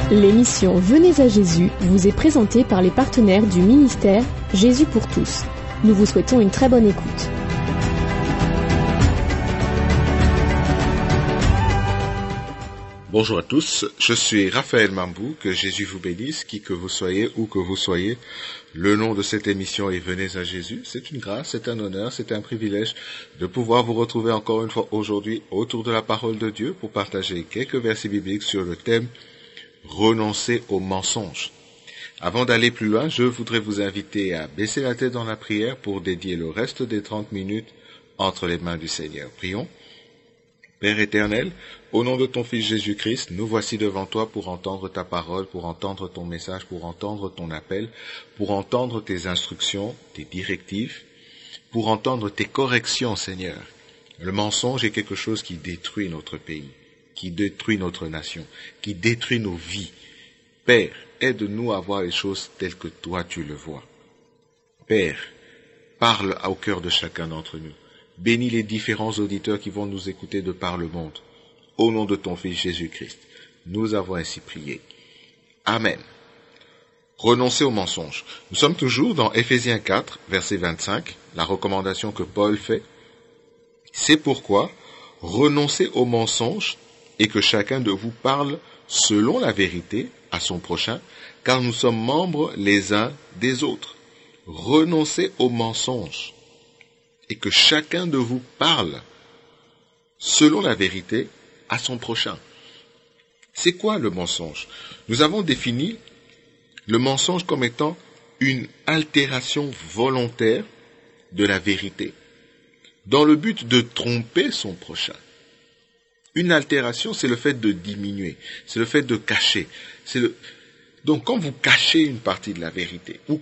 L'émission Venez à Jésus vous est présentée par les partenaires du ministère Jésus pour tous. Nous vous souhaitons une très bonne écoute. Bonjour à tous, je suis Raphaël Mambou, que Jésus vous bénisse, qui que vous soyez, où que vous soyez. Le nom de cette émission est Venez à Jésus. C'est une grâce, c'est un honneur, c'est un privilège de pouvoir vous retrouver encore une fois aujourd'hui autour de la parole de Dieu pour partager quelques versets bibliques sur le thème Renoncer au mensonge. Avant d'aller plus loin, je voudrais vous inviter à baisser la tête dans la prière pour dédier le reste des 30 minutes entre les mains du Seigneur. Prions. Père éternel, au nom de ton Fils Jésus-Christ, nous voici devant toi pour entendre ta parole, pour entendre ton message, pour entendre ton appel, pour entendre tes instructions, tes directives, pour entendre tes corrections, Seigneur. Le mensonge est quelque chose qui détruit notre pays, qui détruit notre nation, qui détruit nos vies. Père, aide-nous à voir les choses telles que toi tu le vois. Père, parle au cœur de chacun d'entre nous. Bénis les différents auditeurs qui vont nous écouter de par le monde. Au nom de ton Fils Jésus-Christ, nous avons ainsi prié. Amen. Renoncer au mensonge. Nous sommes toujours dans Éphésiens 4, verset 25, la recommandation que Paul fait. C'est pourquoi, renoncez au mensonge et que chacun de vous parle selon la vérité à son prochain, car nous sommes membres les uns des autres. Renoncez au mensonge et que chacun de vous parle selon la vérité à son prochain. C'est quoi le mensonge? Nous avons défini le mensonge comme étant une altération volontaire de la vérité, dans le but de tromper son prochain. Une altération, c'est le fait de diminuer, c'est le fait de cacher. Donc quand vous cachez une partie de la vérité, ou